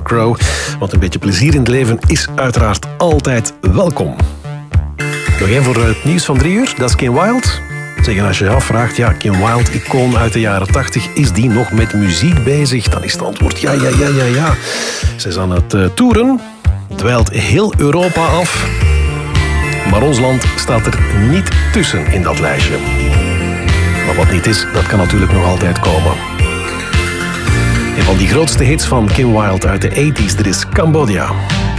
Crow. Want een beetje plezier in het leven is uiteraard altijd welkom. Nog één voor het nieuws van 3 uur, dat is Kim Wilde. Zeggen, als je je afvraagt, ja, Kim Wilde, icoon uit de jaren 80, is die nog met muziek bezig? Dan is het antwoord ja. Ze is aan het toeren, dweilt heel Europa af, maar ons land staat er niet tussen in dat lijstje. Maar wat niet is, dat kan natuurlijk nog altijd komen. Een van die grootste hits van Kim Wilde uit de 80s, er is Cambodia.